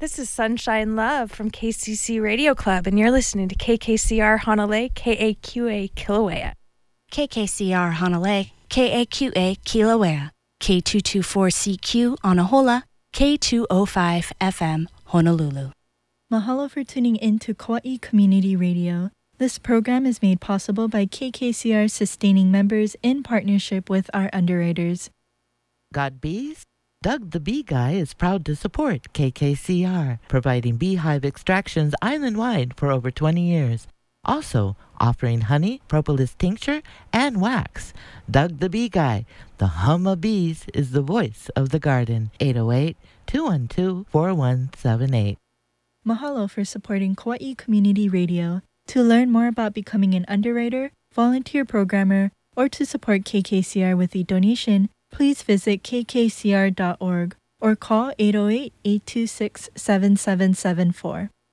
This is Sunshine Love from KCC Radio Club, and you're listening to KKCR Honolulu, KAQA Kilauea. KKCR Honolulu, KAQA Kilauea, K224CQ Anahola, K205 FM Honolulu. Mahalo for tuning in to Kauai Community Radio. This program is made possible by KKCR sustaining members in partnership with our underwriters. Got bees? Doug the Bee Guy is proud to support KKCR, providing beehive extractions island-wide for over 20 years. Also, offering honey, propolis tincture, and wax. Doug the Bee Guy, the hum of bees, is the voice of the garden. 808-212-4178. Mahalo for supporting Kauai Community Radio. To learn more about becoming an underwriter, volunteer programmer, or to support KKCR with a donation, please visit kkcr.org or call 808-826-7774.